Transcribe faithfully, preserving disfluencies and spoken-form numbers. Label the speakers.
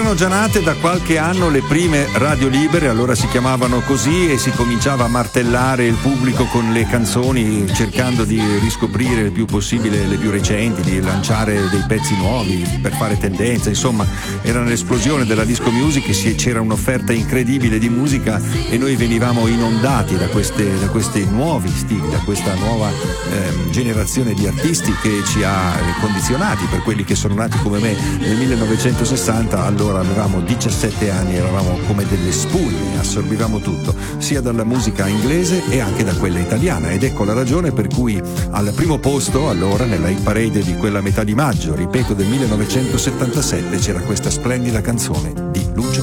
Speaker 1: erano già nate da qualche anno le prime radio libere, allora si chiamavano così, e si cominciava a martellare il pubblico con le canzoni, cercando di riscoprire il più possibile le più recenti, di lanciare dei pezzi nuovi per fare tendenza. Insomma, era l'esplosione della disco music, c'era un'offerta incredibile di musica e noi venivamo inondati da queste, da questi nuovi stili, da questa nuova eh, generazione di artisti che ci ha condizionati. Per quelli che sono nati come me nel millenovecentosessanta, allora avevamo diciassette anni, eravamo come delle spugne, assorbivamo tutto, sia dalla musica inglese e anche da quella italiana, ed ecco la ragione per cui al primo posto allora nella hit parade di quella metà di maggio, ripeto del millenovecentosettantasette, c'era questa splendida canzone di Lucio